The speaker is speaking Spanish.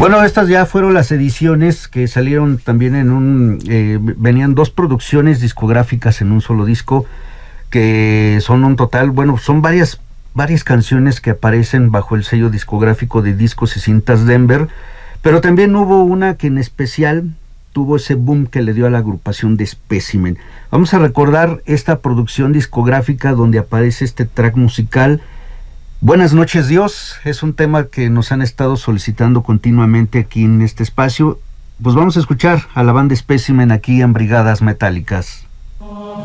Bueno, estas ya fueron las ediciones que salieron también venían dos producciones discográficas en un solo disco, que son un total, bueno, son varias canciones que aparecen bajo el sello discográfico de Discos y Cintas Denver, pero también hubo una que en especial tuvo ese boom que le dio a la agrupación de Specimen. Vamos a recordar esta producción discográfica donde aparece este track musical, Buenas noches Dios. Es un tema que nos han estado solicitando continuamente aquí en este espacio. Pues vamos a escuchar a la banda Specimen aquí en Brigadas Metálicas.